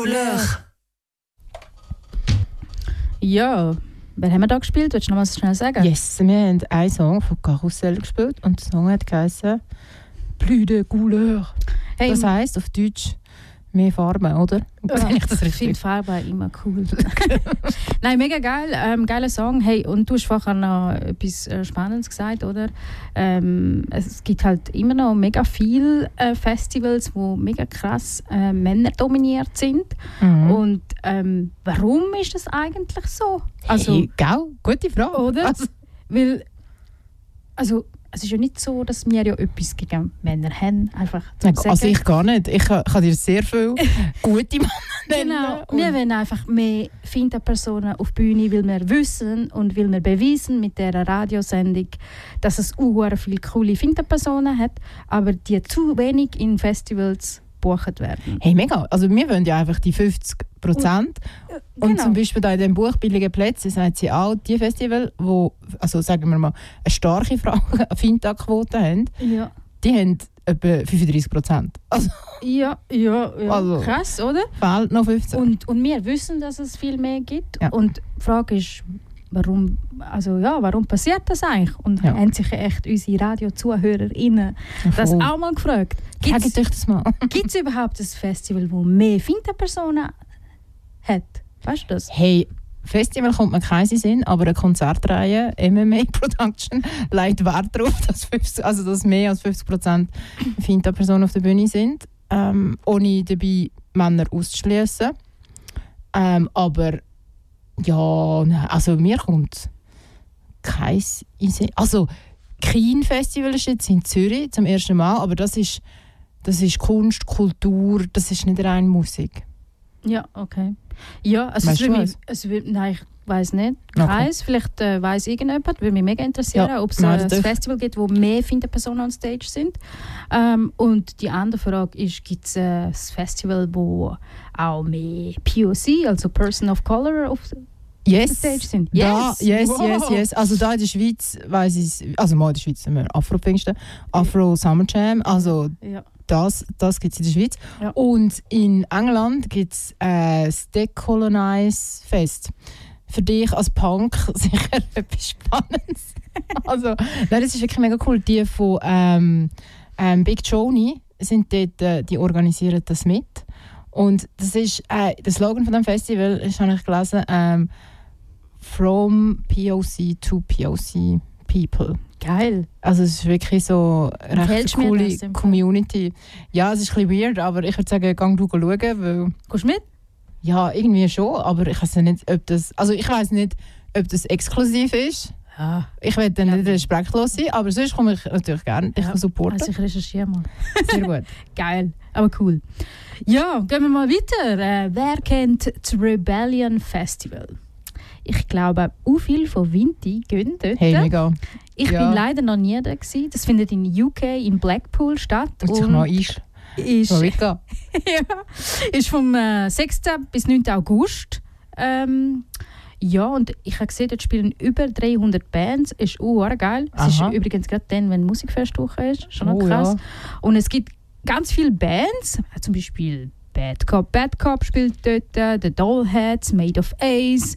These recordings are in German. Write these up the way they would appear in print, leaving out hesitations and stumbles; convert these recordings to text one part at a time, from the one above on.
Couleur. Ja, wer haben wir da gespielt? Willst du noch mal schnell sagen? Yes, wir haben einen Song von Karussell gespielt und der Song hat geheißen «Plus de Couleur». Hey, Das heisst auf Deutsch «mehr Farben», oder? Sehe ich das ich finde richtig? Farbe immer cool. Nein, mega geil. Geiler Song. Hey, und du hast vorher noch etwas Spannendes gesagt, oder? Es gibt halt immer noch mega viele Festivals, die mega krass männerdominiert sind. Mhm. Und warum ist das eigentlich so? Also, Hey, gell? Gute Frage. oder? Also, Weil, also, es ist ja nicht so, dass wir ja etwas gegen Männer haben. Einfach zum sagen. also ich gar nicht. Ich kann dir sehr viele gute Männer nennen. Genau, Und- wir wollen einfach mehr Finta-Personen auf die Bühne, weil wir wissen und weil wir beweisen mit dieser Radiosendung, dass es sehr viele coole Finta-Personen hat, aber die zu wenig in Festivals gebucht werden. Hey, mega. Also wir wollen ja einfach die 50%. Und Genau. zum Beispiel da in dem Buch «Billige Plätze» sagt sie auch, die Festival, wo, also sagen wir mal, eine starke Finta-Quote haben, Ja. die haben etwa 35%. Also Ja, Also- krass, oder? fehlt noch 15%. Und wir wissen, dass es viel mehr gibt. Ja. Und die Frage ist, warum passiert das eigentlich? Und Ja. haben sich echt unsere RadiozuhörerInnen das Voll. auch mal gefragt? Sagt euch das mal. Gibt es überhaupt ein Festival, das mehr Finta-Personen hat? Weißt du das? Hey, Festival kommt mir kein Sinn, aber eine Konzertreihe, MMA Production, legt Wert darauf, dass mehr als 50% Finta-Personen auf der Bühne sind, ohne dabei Männer auszuschließen. Aber ja, also mir kommt keins in Sinn. Also Keen Festival ist jetzt in Zürich zum ersten Mal, aber das ist Kunst, Kultur, das ist nicht rein Musik. Ja, okay. Ja, also Weißt du nein, ich weiß nicht. Okay. Keins. Vielleicht weiss irgendjemand, würde mich mega interessieren, Ja, ob es nein, ein das darf- Festival gibt, wo mehr Finta-Personen on Stage sind. Und die andere Frage ist, gibt es ein Festival, wo auch mehr POC, also Person of Color, auf Yes. Stage sind? Da, yes, Wow. yes. Also da in der Schweiz weiss ich, also mal in der Schweiz haben wir Afro-Pfingsten, Afro Summer Jam, also Ja. das gibt es in der Schweiz. Ja. Und in England gibt es das Decolonize Fest. Für dich als Punk sicher etwas Spannendes. Also, nein, das ist wirklich mega cool. Die von Big Joni sind dort, die organisieren das mit. Und das ist, der Slogan von dem Festival ist, habe ich gelesen, «From POC to POC People». Geil. Also es ist wirklich so eine recht Empfiehlst du mir coole das im Fall? Community. Ja, es ist ein bisschen weird, aber ich würde sagen, gang du schauen, weil Kommst du mit? ja, irgendwie schon, aber ich weiß nicht, ob das, also ich weiß nicht, ob das exklusiv ist. Ja. Ich will dann nicht respektlos sein, aber sonst komme ich natürlich gerne dich supporten. Also ich recherchiere mal. Sehr gut. Geil, aber cool. Ja, gehen wir mal weiter. Wer kennt das Rebellion Festival? Ich glaube, auch viele von Vinti gehen dort. Hey, mega. Ich ja. bin leider noch nie da gewesen. Das findet in UK, in Blackpool statt. Und sich noch ist. ist, Marika. ja, ist vom 6. bis 9. August. Ja, und ich habe gesehen, dort spielen über 300 Bands. Ist auch geil. Es ist Aha. übrigens gerade dann, wenn Musikfestwoche ist. Schon noch Oh, krass. ja. Und es gibt ganz viele Bands. Zum Beispiel Bad Cop spielt dort. The Dollheads, Made of Ace.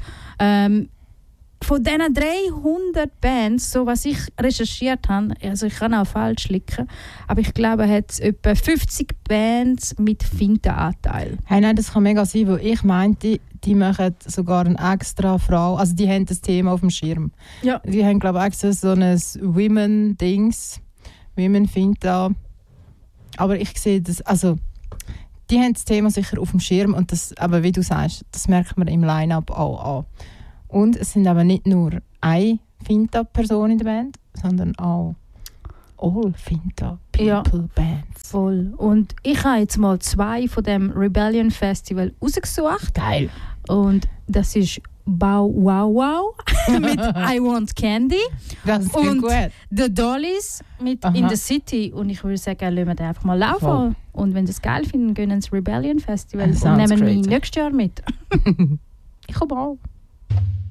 Von diesen 300 Bands, so was ich recherchiert habe, also ich kann auch falsch liegen, aber ich glaube, hat es etwa 50 Bands mit Finta-Anteil. Hey, nein, das kann mega sein, weil ich meinte, die machen sogar eine extra Frau, also die haben das Thema auf dem Schirm. Ja. Die haben, glaube ich, extra so ein Women-Dings, Women-Finta. Aber ich sehe das, also die haben das Thema sicher auf dem Schirm, und das, aber wie du sagst, das merkt man im Line-Up auch an. Und es sind aber nicht nur eine Finta-Person in der Band, sondern auch all Finta-People-Bands. Voll. Und ich habe jetzt mal 2 von dem Rebellion Festival rausgesucht. Geil. Und das ist Bow Wow Wow mit I Want Candy Das ist und gut. The Dollies mit Aha. In the City. Und ich würde sagen, lassen wir den einfach mal laufen. Voll. Und wenn sie es geil finden, gehen wir ins Rebellion Festival That und nehmen sounds mich great. nächstes Jahr mit. Ich komme auch.